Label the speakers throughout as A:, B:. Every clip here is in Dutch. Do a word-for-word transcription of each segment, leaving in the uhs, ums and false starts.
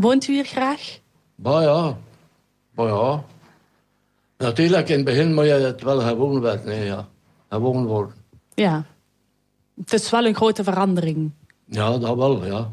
A: Woont u hier graag?
B: Maar ja. Maar ja. Natuurlijk, in het begin moet je het wel gewoon werden. Nee, ja. Gewoon worden.
A: Ja. Het is wel een grote verandering.
B: Ja, dat wel, ja.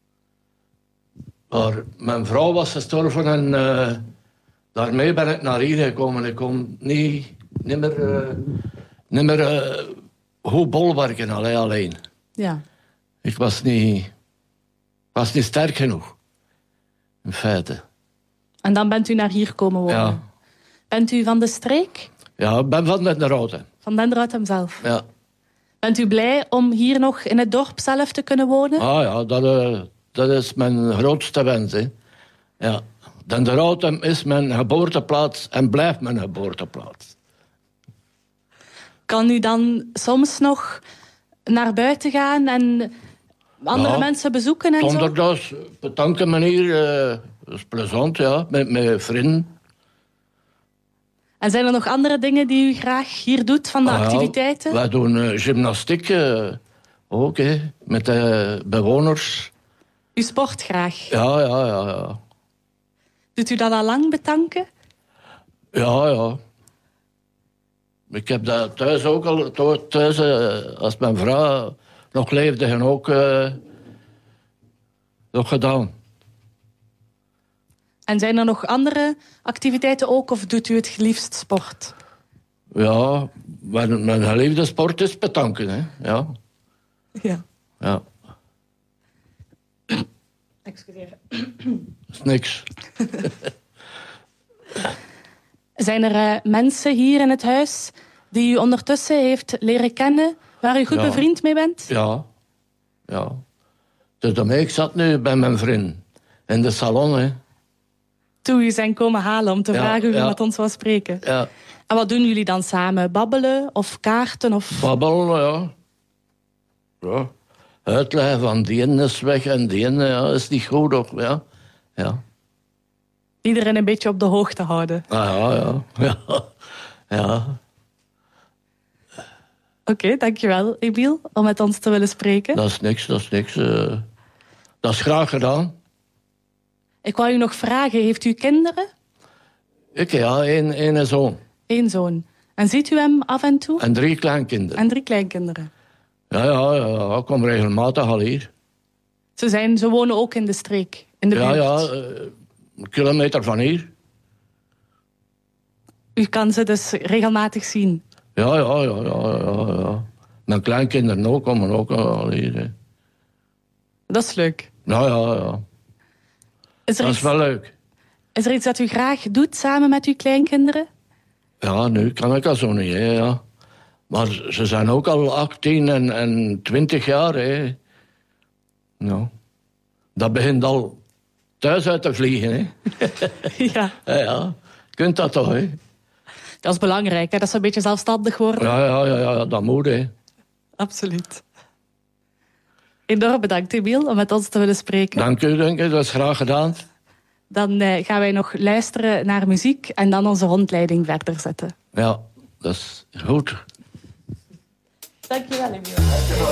B: Maar mijn vrouw was gestorven en uh, daarmee ben ik naar hier gekomen. Ik kon niet, niet meer, uh, niet meer uh, goed bolwerken alleen, alleen.
A: Ja.
B: Ik was niet, was niet sterk genoeg, in feite.
A: En dan bent u naar hier komen wonen?
B: Ja.
A: Bent u van de streek?
B: Ja, ik ben van Denderhouten.
A: Van Denderhouten zelf?
B: Ja.
A: Bent u blij om hier nog in het dorp zelf te kunnen wonen?
B: Ah ja, dat, uh, dat is mijn grootste wens. Hè. Ja. Denderhouten is mijn geboorteplaats en blijft mijn geboorteplaats.
A: Kan u dan soms nog naar buiten gaan en andere
B: ja,
A: mensen bezoeken en zo?
B: Donderdags, op een tante manier, uh, dat is plezant, ja, met mijn vrienden.
A: En zijn er nog andere dingen die u graag hier doet van de
B: ah,
A: activiteiten?
B: Ja, wij doen uh, gymnastiek uh, ook, hè, met de bewoners.
A: U sport graag?
B: Ja, ja, ja, ja.
A: Doet u dat al lang, betanken?
B: Ja, ja. Ik heb dat thuis ook al, thuis, uh, als mijn vrouw nog leefde, en ook uh, nog gedaan.
A: En zijn er nog andere activiteiten ook, of doet u het liefst sport?
B: Ja, mijn, mijn geliefde sport is petanken, hè. Ja.
A: Ja.
B: Ja.
A: Excuseer.
B: Dat is niks.
A: Zijn er uh, mensen hier in het huis die u ondertussen heeft leren kennen, waar u goed
B: ja.
A: bevriend mee bent?
B: Ja. Ja. Dus daarmee, ik zat nu bij mijn vriend in de salon, hè.
A: Toen u zijn komen halen om te
B: ja,
A: vragen of u
B: ja.
A: met ons wou spreken.
B: Ja.
A: En wat doen jullie dan samen? Babbelen of kaarten? Of...
B: Babbelen, ja. Ja. Uitleggen van die ene is weg en die ene ja, is niet goed. Ook, ja. Ja.
A: Iedereen een beetje op de hoogte houden.
B: Ah, ja, ja. ja. ja.
A: Oké, okay, dankjewel, Emiel, om met ons te willen spreken.
B: Dat is niks, dat is niks. Uh, dat is graag gedaan.
A: Ik wou u nog vragen, heeft u kinderen?
B: Ik, ja, één, één zoon.
A: Eén zoon. En ziet u hem af en toe?
B: En drie kleinkinderen.
A: En drie kleinkinderen.
B: Ja, ja, ja, ik kom regelmatig al hier.
A: Ze, zijn, ze wonen ook in de streek, in de
B: ja,
A: buurt?
B: Ja, uh, een kilometer van hier.
A: U kan ze dus regelmatig zien?
B: Ja, ja, ja, ja, ja, ja. Mijn kleinkinderen ook komen ook al hier. Hè.
A: Dat is leuk.
B: Ja, ja, ja.
A: Is
B: dat
A: iets,
B: is wel leuk.
A: Is er iets dat u graag doet samen met uw kleinkinderen?
B: Ja, nu kan ik dat zo niet, hè, ja. Maar ze zijn ook al achttien en, en twintig jaar, hè. Nou, dat begint al thuis uit te vliegen, hè.
A: ja.
B: Ja, ja. Kunt dat toch, hè.
A: Dat is belangrijk, hè? Dat ze een beetje zelfstandig worden.
B: Ja, ja, ja, ja, dat moet, hè.
A: Absoluut. Enorm bedankt, Emiel, om met ons te willen spreken.
B: Dank u, dank u. Dat is graag gedaan.
A: Dan uh, gaan wij nog luisteren naar muziek en dan onze rondleiding verder zetten.
B: Ja, dat is goed.
A: Dank je wel, Emiel.